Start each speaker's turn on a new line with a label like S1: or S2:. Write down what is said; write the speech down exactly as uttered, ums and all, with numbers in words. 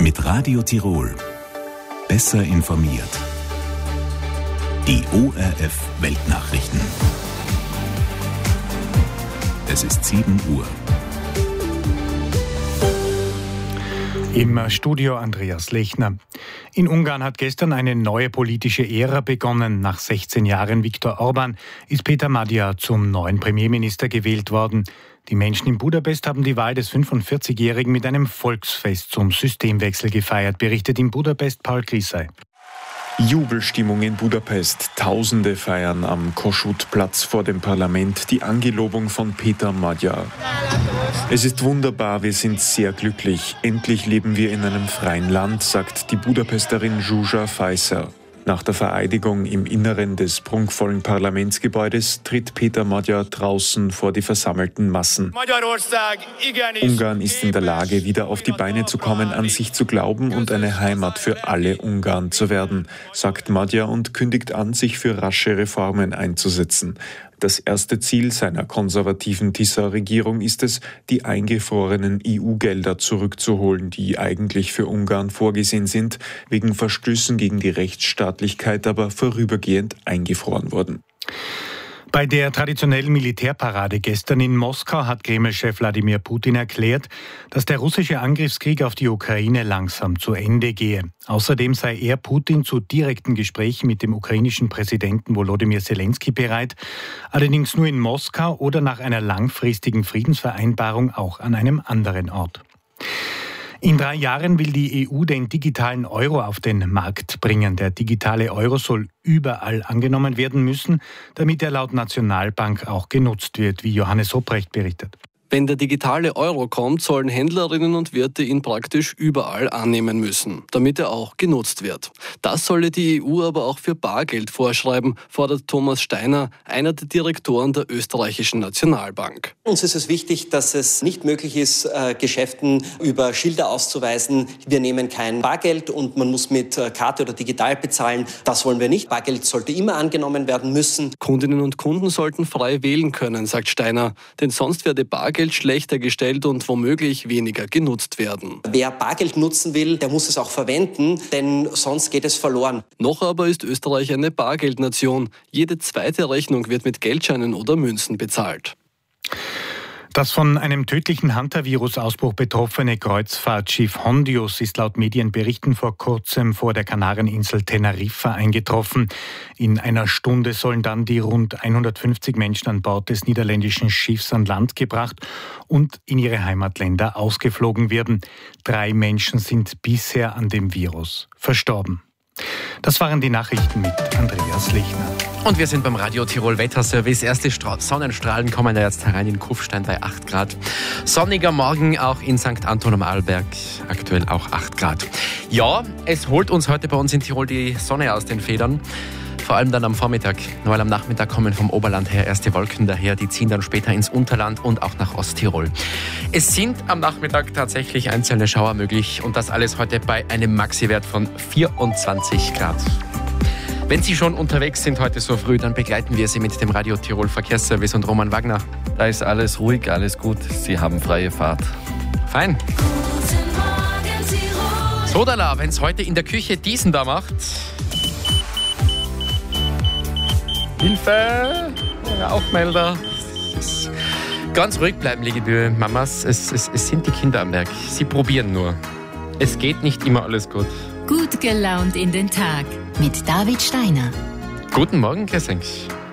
S1: Mit Radio Tirol. Besser informiert. Die O R F Weltnachrichten. Es ist sieben Uhr.
S2: Im Studio Andreas Lechner. In Ungarn hat gestern eine neue politische Ära begonnen. Nach sechzehn Jahren Viktor Orbán ist Péter Magyar zum neuen Premierminister gewählt worden. Die Menschen in Budapest haben die Wahl des fünfundvierzigjährigen mit einem Volksfest zum Systemwechsel gefeiert, berichtet in Budapest Paul Griesei.
S3: Jubelstimmung in Budapest. Tausende feiern am Kossuth-Platz vor dem Parlament die Angelobung von Péter Magyar. Es ist wunderbar, wir sind sehr glücklich. Endlich leben wir in einem freien Land, sagt die Budapesterin Zsuzsa Fajszer. Nach der Vereidigung im Inneren des prunkvollen Parlamentsgebäudes tritt Péter Magyar draußen vor die versammelten Massen. Ungarn ist in der Lage, wieder auf die Beine zu kommen, an sich zu glauben und eine Heimat für alle Ungarn zu werden, sagt Magyar und kündigt an, sich für rasche Reformen einzusetzen. Das erste Ziel seiner konservativen Tisza-Regierung ist es, die eingefrorenen E U-Gelder zurückzuholen, die eigentlich für Ungarn vorgesehen sind, wegen Verstößen gegen die Rechtsstaatlichkeit aber vorübergehend eingefroren wurden.
S2: Bei der traditionellen Militärparade gestern in Moskau hat Kreml-Chef Wladimir Putin erklärt, dass der russische Angriffskrieg auf die Ukraine langsam zu Ende gehe. Außerdem sei er, Putin, zu direkten Gesprächen mit dem ukrainischen Präsidenten Volodymyr Zelensky bereit, allerdings nur in Moskau oder nach einer langfristigen Friedensvereinbarung auch an einem anderen Ort. In drei Jahren will die E U den digitalen Euro auf den Markt bringen. Der digitale Euro soll überall angenommen werden müssen, damit er laut Nationalbank auch genutzt wird, wie Johannes Hopprecht berichtet.
S4: Wenn der digitale Euro kommt, sollen Händlerinnen und Wirte ihn praktisch überall annehmen müssen, damit er auch genutzt wird. Das solle die E U aber auch für Bargeld vorschreiben, fordert Thomas Steiner, einer der Direktoren der österreichischen Nationalbank.
S5: Uns ist es wichtig, dass es nicht möglich ist, Geschäften über Schilder auszuweisen, wir nehmen kein Bargeld und man muss mit Karte oder digital bezahlen. Das wollen wir nicht. Bargeld sollte immer angenommen werden müssen.
S4: Kundinnen und Kunden sollten frei wählen können, sagt Steiner, denn sonst werde Bargeld Bargeld schlechter gestellt und womöglich weniger genutzt werden.
S5: Wer Bargeld nutzen will, der muss es auch verwenden, denn sonst geht es verloren.
S4: Noch aber ist Österreich eine Bargeldnation. Jede zweite Rechnung wird mit Geldscheinen oder Münzen bezahlt.
S2: Das von einem tödlichen Hantavirus-Ausbruch betroffene Kreuzfahrtschiff Hondius ist laut Medienberichten vor kurzem vor der Kanareninsel Teneriffa eingetroffen. In einer Stunde sollen dann die rund hundertfünfzig Menschen an Bord des niederländischen Schiffs an Land gebracht und in ihre Heimatländer ausgeflogen werden. Drei Menschen sind bisher an dem Virus verstorben. Das waren die Nachrichten mit Andreas Lechner.
S6: Und wir sind beim Radio Tirol Wetterservice. Erste Stra- Sonnenstrahlen kommen da jetzt herein in Kufstein bei acht Grad. Sonniger Morgen auch in Sankt Anton am Arlberg. Aktuell auch acht Grad. Ja, es holt uns heute bei uns in Tirol die Sonne aus den Federn. Vor allem dann am Vormittag, weil am Nachmittag kommen vom Oberland her erste Wolken daher. Die ziehen dann später ins Unterland und auch nach Osttirol. Es sind am Nachmittag tatsächlich einzelne Schauer möglich und das alles heute bei einem Maxiwert von vierundzwanzig Grad. Wenn Sie schon unterwegs sind heute so früh, dann begleiten wir Sie mit dem Radio Tirol Verkehrsservice und Roman Wagner.
S7: Da ist alles ruhig, alles gut. Sie haben freie Fahrt.
S6: Fein. Sodala, wenn es heute in der Küche diesen da macht. Hilfe! Rauchmelder. Ganz ruhig bleiben, liebe Mamas. Es, es, es sind die Kinder am Werk. Sie probieren nur. Es geht nicht immer alles gut.
S8: Gut gelaunt in den Tag mit David Steiner.
S6: Guten Morgen, Kessenk.